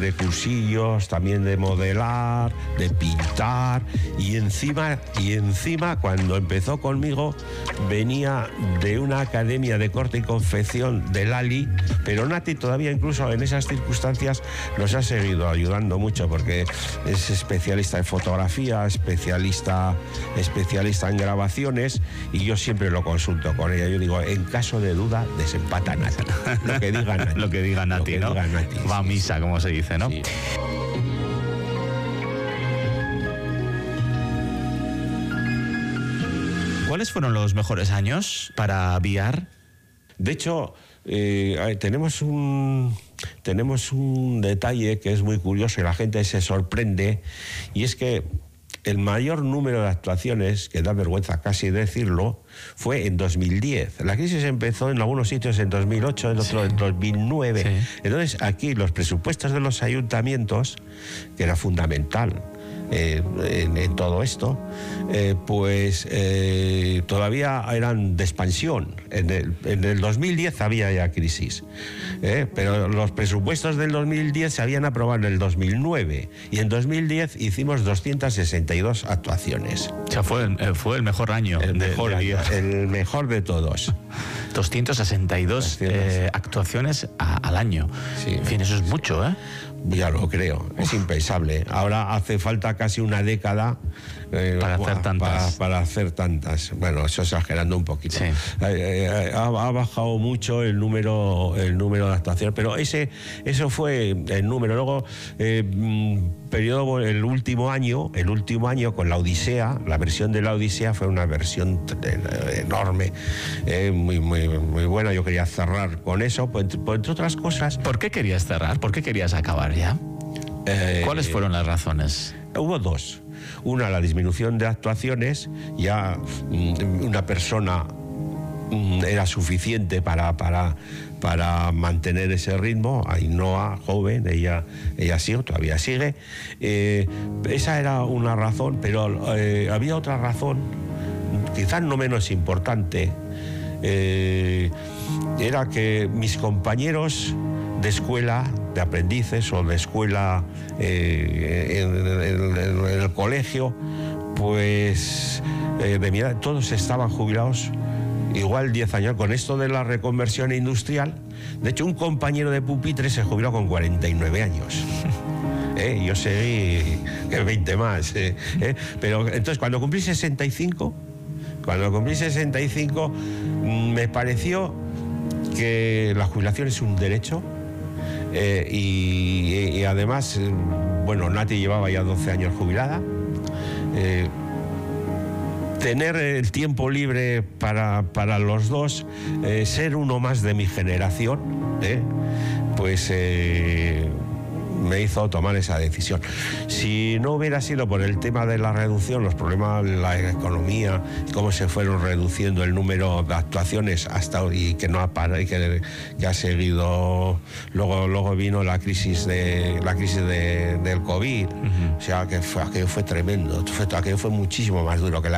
de cursillos, también de modelar, de pintar, y encima cuando empezó conmigo venía de una academia de corte y confección de Lali, pero Nati todavía incluso en esas circunstancias nos ha seguido ayudando mucho porque es especialista en fotografía, especialista en grabaciones, y yo siempre lo consulto con ella. Yo digo, en caso de duda, desempata Nati. Lo que diga Nati. Lo que diga Nati, ¿no? Va a misa, como se dice, ¿no? Sí. ¿Cuáles fueron los mejores años para VR? De hecho, tenemos un detalle que es muy curioso y la gente se sorprende, y es que el mayor número de actuaciones, que da vergüenza casi decirlo, fue en 2010. La crisis empezó en algunos sitios en 2008, en otros en 2009. Sí. Entonces, aquí los presupuestos de los ayuntamientos, que era fundamental en todo esto, todavía eran de expansión. En el 2010 había ya crisis, pero los presupuestos del 2010 se habían aprobado en el 2009, y en 2010 hicimos 262 actuaciones. O sea, fue el mejor año. El mejor de todos. 262 actuaciones al año. Sí. En fin, eso es mucho, ¿eh? Ya lo creo, es impensable. Ahora hace falta casi una década para hacer tantas. Bueno, eso exagerando un poquito. Sí. Ha bajado mucho el número de actuaciones, pero eso fue el número. Luego, el último año con la Odisea, la versión de la Odisea fue una versión enorme, muy, muy, muy buena. Yo quería cerrar con eso, entre otras cosas. ¿Por qué querías cerrar? ¿Por qué querías acabar ya? ¿Cuáles fueron las razones? Hubo dos. Una, la disminución de actuaciones. Ya una persona era suficiente para mantener ese ritmo. Ainhoa, joven, ella sigue, todavía sigue. Esa era una razón, pero había otra razón, quizás no menos importante. Era que mis compañeros de escuela, de aprendices o de escuela en el colegio, pues de mi edad, todos estaban jubilados igual 10 años. Con esto de la reconversión industrial, de hecho un compañero de pupitre se jubiló con 49 años. Yo seguí 20 más. Pero entonces cuando cumplí 65, me pareció que la jubilación es un derecho. Y además, bueno, Nati llevaba ya 12 años jubilada. Tener el tiempo libre para los dos, ser uno más de mi generación, pues me hizo tomar esa decisión. Si no hubiera sido por el tema de la reducción, los problemas de la economía, cómo se fueron reduciendo el número de actuaciones hasta hoy, que no ha parado y que ha seguido. Luego vino la crisis del COVID. O sea, que aquello fue tremendo. Aquello fue muchísimo más duro que la